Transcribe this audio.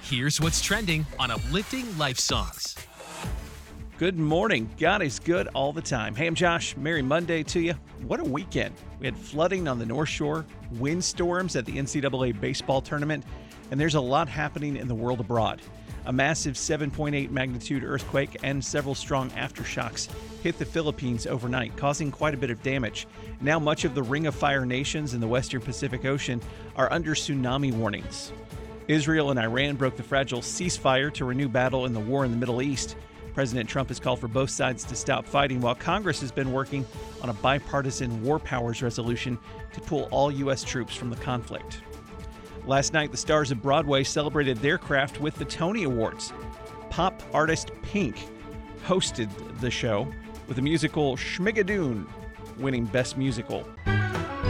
Here's what's trending on Uplifting Life Songs. Good morning. God is good all the time. Hey, I'm Josh. Merry Monday to you. What a weekend. We had flooding on the North Shore, windstorms at the NCAA baseball tournament, and there's a lot happening in the world abroad. A massive 7.8 magnitude earthquake and several strong aftershocks hit the Philippines overnight, causing quite a bit of damage. Now much of the Ring of Fire nations in the western Pacific Ocean are under tsunami warnings. Israel and Iran broke the fragile ceasefire to renew battle in the war in the Middle East. President Trump has called for both sides to stop fighting, while Congress has been working on a bipartisan war powers resolution to pull all U.S. troops from the conflict. Last night, the stars of Broadway celebrated their craft with the Tony Awards. Pop artist Pink hosted the show with the musical Schmigadoon winning Best Musical.